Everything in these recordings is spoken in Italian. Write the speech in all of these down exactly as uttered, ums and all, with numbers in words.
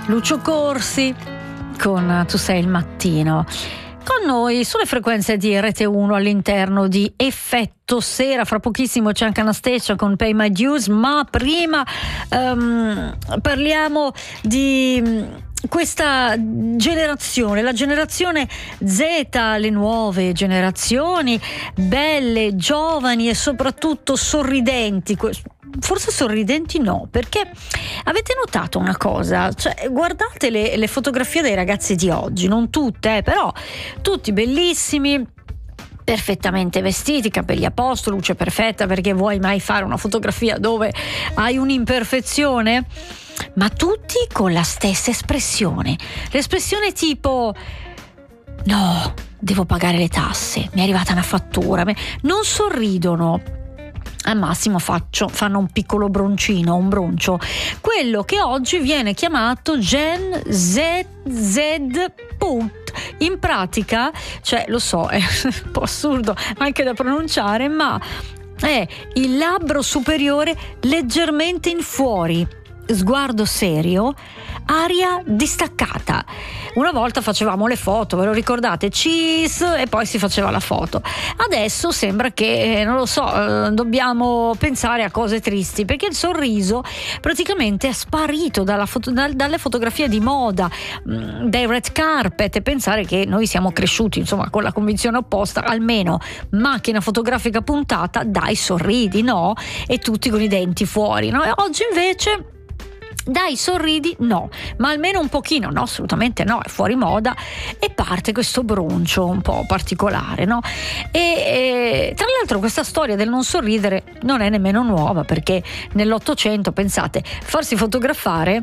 Lucio Corsi con Tu sei il mattino. Con noi sulle frequenze di Rete uno all'interno di Effetto Sera. Fra pochissimo c'è anche Anastacia con Pay My Dues, ma prima um, parliamo di questa generazione, la generazione Z, le nuove generazioni, belle, giovani e soprattutto sorridenti. Forse sorridenti no, perché avete notato una cosa, cioè guardate le, le fotografie dei ragazzi di oggi, non tutte, eh, però tutti bellissimi, perfettamente vestiti, capelli a posto, luce perfetta, perché vuoi mai fare una fotografia dove hai un'imperfezione? Ma tutti con la stessa espressione, l'espressione tipo no, devo pagare le tasse, mi è arrivata una fattura, non sorridono. Al massimo faccio, fanno un piccolo broncino, un broncio, quello che oggi viene chiamato Gen Z Z. In pratica, cioè lo so, è un po' assurdo anche da pronunciare, ma è il labbro superiore leggermente in fuori, sguardo serio, aria distaccata. Una volta facevamo le foto, ve lo ricordate? Cheese, e poi si faceva la foto. Adesso sembra che, non lo so, eh, dobbiamo pensare a cose tristi, perché il sorriso praticamente è sparito dalla foto, dal, dalle fotografie di moda, mh, dai red carpet, e pensare che noi siamo cresciuti insomma con la convinzione opposta, almeno macchina fotografica puntata, dai sorridi, no? E tutti con i denti fuori, no? E oggi invece dai sorridi no, ma almeno un pochino no, assolutamente no, è fuori moda, e parte questo broncio un po' particolare, no? E, e tra l'altro questa storia del non sorridere non è nemmeno nuova, perché nell'Ottocento, pensate, farsi fotografare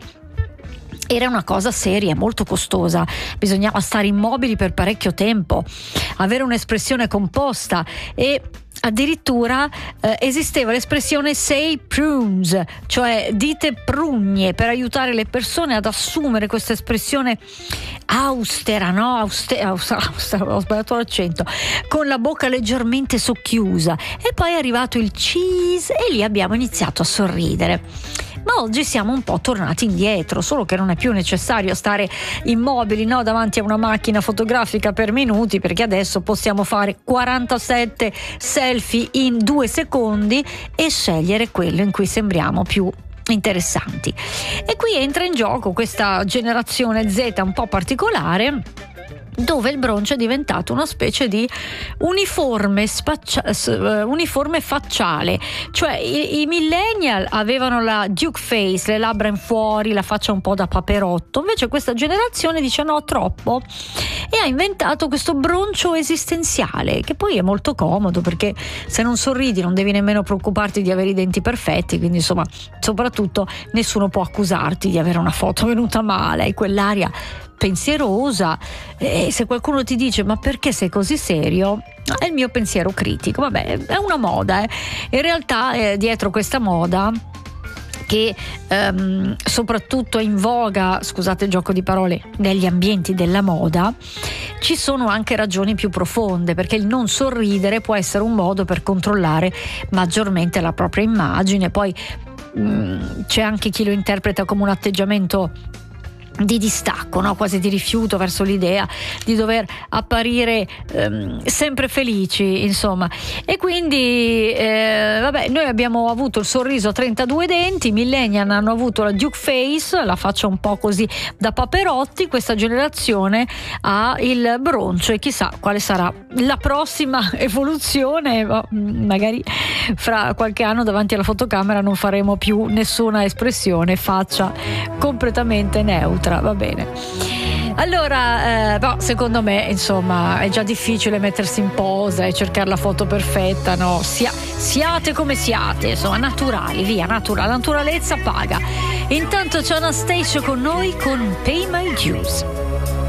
era una cosa seria, molto costosa, bisognava stare immobili per parecchio tempo, avere un'espressione composta, e addirittura eh, esisteva l'espressione say prunes, cioè dite prugne, per aiutare le persone ad assumere questa espressione austera, no? Auste- austera, austera, ho sbagliato l'accento, con la bocca leggermente socchiusa. E poi è arrivato il cheese e lì abbiamo iniziato a sorridere. Ma oggi siamo un po' tornati indietro, solo che non è più necessario stare immobili, no, davanti a una macchina fotografica per minuti, perché adesso possiamo fare quarantasette selfie in due secondi e scegliere quello in cui sembriamo più interessanti. E qui entra in gioco questa generazione Z un po' particolare, dove il broncio è diventato una specie di uniforme, spaccia, uniforme facciale, cioè i, i millennial avevano la Duke face, le labbra in fuori, la faccia un po' da paperotto, invece questa generazione dice no, troppo, e ha inventato questo broncio esistenziale, che poi è molto comodo, perché se non sorridi non devi nemmeno preoccuparti di avere i denti perfetti, quindi insomma soprattutto nessuno può accusarti di avere una foto venuta male, hai quell'aria pensierosa, e se qualcuno ti dice ma perché sei così serio, è il mio pensiero critico. Vabbè, è una moda, eh. In realtà eh, dietro questa moda, che ehm, soprattutto è in voga, scusate il gioco di parole, negli ambienti della moda, ci sono anche ragioni più profonde, perché il non sorridere può essere un modo per controllare maggiormente la propria immagine. Poi mh, c'è anche chi lo interpreta come un atteggiamento di distacco, no? Quasi di rifiuto verso l'idea di dover apparire ehm, sempre felici, insomma. E quindi eh, vabbè, noi abbiamo avuto il sorriso a trentadue denti, i millennial hanno avuto la Duke face, la faccia un po' così da paperotti, questa generazione ha il broncio, e chissà quale sarà la prossima evoluzione. Magari fra qualche anno davanti alla fotocamera non faremo più nessuna espressione, faccia completamente neutra. Va bene. Allora, eh, no, secondo me, insomma, è già difficile mettersi in posa e cercare la foto perfetta, no? Sia, siate come siate, insomma, naturali, via, natura, la naturalezza paga. Intanto c'è Anastacia con noi con Pay My Dues.